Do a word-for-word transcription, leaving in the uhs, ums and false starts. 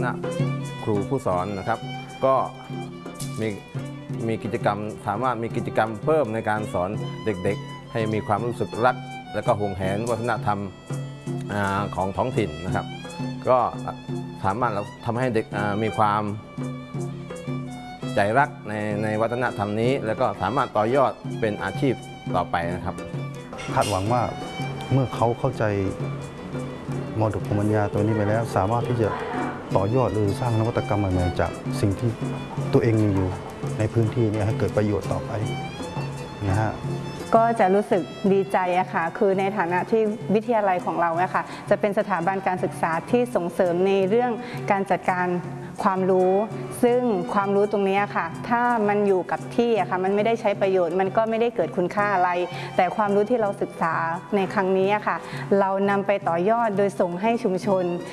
ณะครูผู้สอนนะครับก็มีมีกิจกรรมสามารถมีกิจกรรมเพิ่มในการสอนเด็กๆให้มีความรู้สึกรักและก็หวงแหนวัฒนธรรมของท้องถิ่นนะครับก็สามารถเราทำให้เด็กมีความใจรักในในวัฒนธรรมนี้แล้วก็สามารถต่อยอดเป็นอาชีพต่อไปนะครับคาดหวังว่าเมื่อเขาเข้าใจมรดกภูมิปัญญาตัวนี้ไปแล้วสามารถที่จะต่อยอดหรือสร้างนวัตกรรมใหม่ๆจากสิ่งที่ตัวเองมีอยู่ในพื้นที่นี้ให้เกิดประโยชน์ต่อไปนะฮะก็จะรู้สึกดีใจอะค่ะคือในฐานะที่วิทยาลัยของเราอะค่ะจะเป็นสถาบันการศึกษาที่ส่งเสริมในเรื่องการจัดการความรู้ซึ่งความรู้ตรงนี้ค่ะถ้ามันอยู่กับที่อะค่ะมันไม่ได้ใช้ประโยชน์มันก็ไม่ได้เกิดคุณค่าอะไรแต่ความรู้ที่เราศึกษาในครั้งนี้อะค่ะเรานำไปต่อยอดโดยส่งให้ชุมชน